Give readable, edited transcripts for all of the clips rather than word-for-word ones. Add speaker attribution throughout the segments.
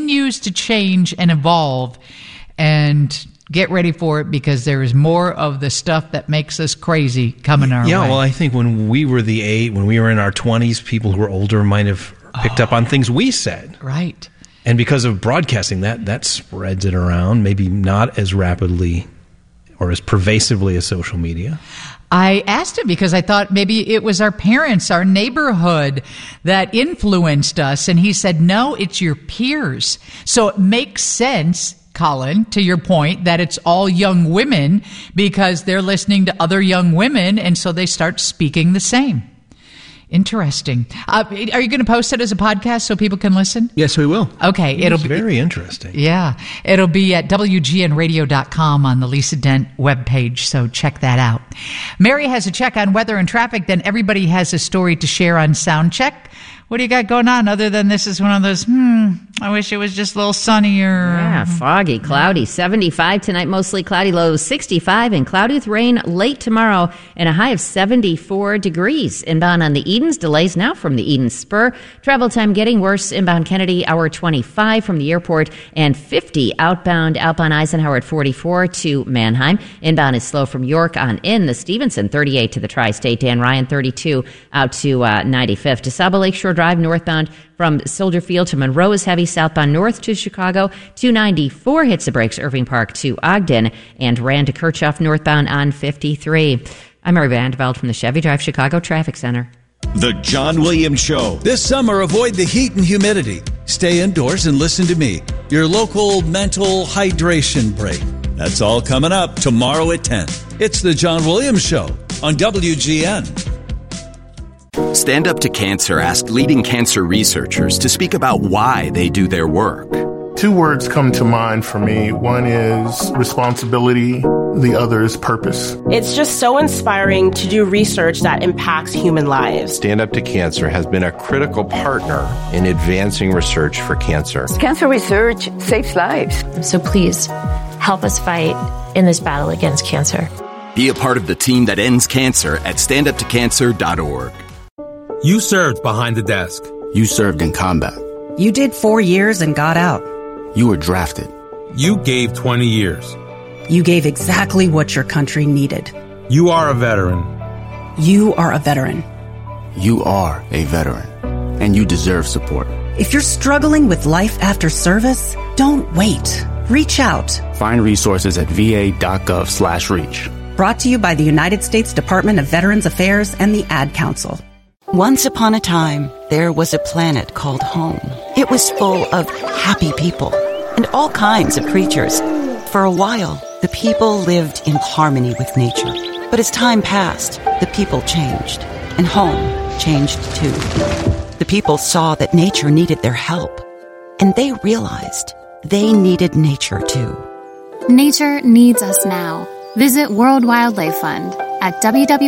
Speaker 1: continues to change and evolve. And get ready for it, because there is more of the stuff that makes us crazy coming our way.
Speaker 2: Yeah, well, I think when we were when we were in our 20s, people who were older might have picked up on things we said.
Speaker 1: Right.
Speaker 2: And because of broadcasting, that spreads it around, maybe not as rapidly or as pervasively as social media.
Speaker 1: I asked him because I thought maybe it was our parents, our neighborhood that influenced us. And he said, no, it's your peers. So it makes sense, Colin, to your point, that it's all young women because they're listening to other young women. And so they start speaking the same. Interesting. Are you going to post it as a podcast so people can listen?
Speaker 3: Yes, we will.
Speaker 1: Okay.
Speaker 2: It'll be very interesting.
Speaker 1: Yeah. It'll be at WGNradio.com on the Lisa Dent webpage, so check that out. Mary has a check on weather and traffic, then everybody has a story to share on Sound Check. What do you got going on other than this is one of those, I wish it was just a little sunnier.
Speaker 4: Yeah, foggy, cloudy, 75 tonight, mostly cloudy, lows 65, and cloudy with rain late tomorrow, and a high of 74 degrees. Inbound on the Edens, delays now from the Eden Spur. Travel time getting worse. Inbound Kennedy, hour 25 from the airport, and 50 outbound Eisenhower at 44 to Mannheim. Inbound is slow from York on in. The Stevenson, 38 to the Tri-State. Dan Ryan, 32 out to 95th. DeSable Lakeshore Drive northbound from Soldier Field to Monroe is heavy. Southbound north to Chicago. 294 hits the brakes. Irving Park to Ogden. And Rand to Kirchhoff northbound on 53. I'm Mary Vandeveld from the Chevy Drive Chicago Traffic Center.
Speaker 5: The John Williams Show.
Speaker 6: This summer, avoid the heat and humidity. Stay indoors and listen to me. Your local mental hydration break. That's all coming up tomorrow at 10. It's the John Williams Show on WGN.
Speaker 7: Stand Up to Cancer asked leading cancer researchers to speak about why they do their work.
Speaker 8: Two words come to mind for me. One is responsibility. The other is purpose.
Speaker 9: It's just so inspiring to do research that impacts human lives.
Speaker 10: Stand Up to Cancer has been a critical partner in advancing research for cancer.
Speaker 11: Cancer research saves lives.
Speaker 12: So please, help us fight in this battle against cancer.
Speaker 7: Be a part of the team that ends cancer at standuptocancer.org.
Speaker 13: You served behind the desk.
Speaker 14: You served in combat.
Speaker 15: You did 4 years and got out.
Speaker 14: You were drafted.
Speaker 13: You gave 20 years.
Speaker 15: You gave exactly what your country needed.
Speaker 13: You are a veteran.
Speaker 15: You are a veteran.
Speaker 14: You are a veteran. And you deserve support.
Speaker 15: If you're struggling with life after service, don't wait. Reach out.
Speaker 14: Find resources at va.gov/reach.
Speaker 15: Brought to you by the United States Department of Veterans Affairs and the Ad Council.
Speaker 16: Once upon a time, there was a planet called home. It was full of happy people and all kinds of creatures. For a while, the people lived in harmony with nature. But as time passed, the people changed, and home changed too. The people saw that nature needed their help, and they realized they needed nature too.
Speaker 17: Nature needs us now. Visit World Wildlife Fund at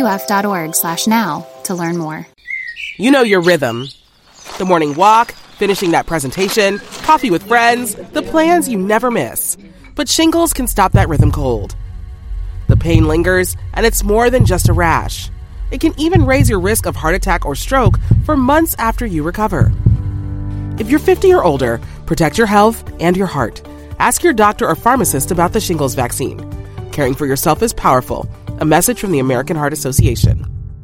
Speaker 17: wwf.org/now to learn more.
Speaker 18: You know your rhythm. The morning walk, finishing that presentation, coffee with friends, the plans you never miss. But shingles can stop that rhythm cold. The pain lingers, and it's more than just a rash. It can even raise your risk of heart attack or stroke for months after you recover. If you're 50 or older, protect your health and your heart. Ask your doctor or pharmacist about the shingles vaccine. Caring for yourself is powerful. A message from the American Heart Association.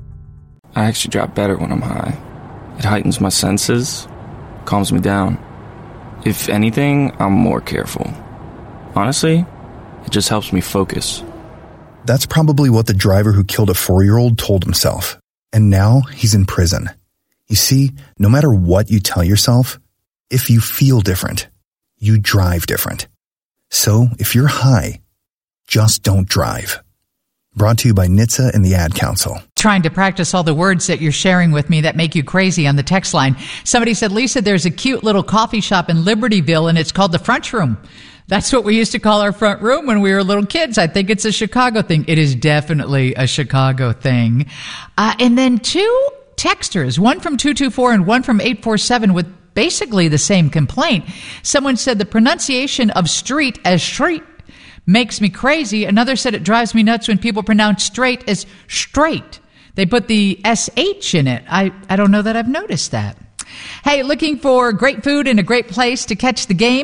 Speaker 19: I actually drop better when I'm high. It heightens my senses, calms me down. If anything, I'm more careful. Honestly, it just helps me focus.
Speaker 20: That's probably what the driver who killed a 4-year-old told himself. And now he's in prison. You see, no matter what you tell yourself, if you feel different, you drive different. So if you're high, just don't drive. Brought to you by NHTSA and the Ad Council.
Speaker 1: Trying to practice all the words that you're sharing with me that make you crazy on the text line. Somebody said, Lisa, there's a cute little coffee shop in Libertyville, and it's called the Front Room. That's what we used to call our front room when we were little kids. I think it's a Chicago thing. It is definitely a Chicago thing. And then 2 texters, one from 224 and one from 847 with basically the same complaint. Someone said the pronunciation of street as street makes me crazy. Another said it drives me nuts when people pronounce straight as straight. They put the SH in it. I don't know that I've noticed that. Hey, looking for great food and a great place to catch the game?